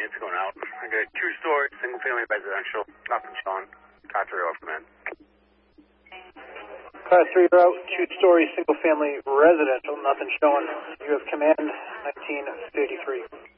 units going out. I got a 2-story, single-family residential, nothing showing. Car 3 off command. Car 3 out, 2-story, single-family residential, nothing showing. You have command 1933.